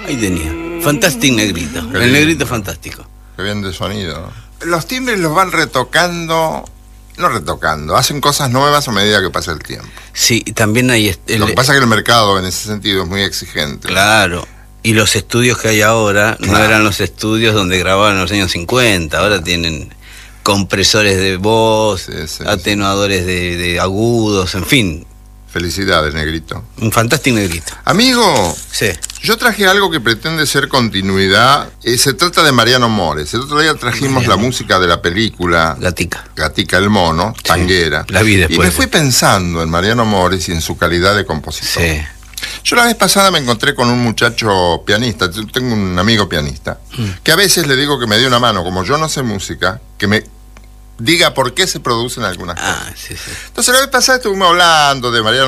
Ahí tenía. Fantastic Negrito. El negrito fantástico. Qué bien de sonido. Los timbres los van retocando, no retocando, hacen cosas nuevas a medida que pasa el tiempo. Sí, también hay... Lo que pasa es que el mercado en ese sentido es muy exigente. Claro. Y los estudios que hay ahora no eran los estudios donde grababan en los años 50. Ahora tienen compresores de voz, atenuadores de agudos, en fin. Felicidades, negrito. Un fantástico negrito. Amigo, sí. Yo traje algo que pretende ser continuidad. Se trata de Mariano Mores. El otro día trajimos la música de la película Gatica el mono, tanguera. La vi después. Y me fui pensando en Mariano Mores y en su calidad de compositor. Sí. Yo la vez pasada me encontré con un muchacho pianista. Yo tengo un amigo pianista que a veces le digo que me dé una mano, como yo no sé música, que me diga por qué se producen algunas cosas. Sí. Entonces la vez pasada estuvimos hablando de Mariano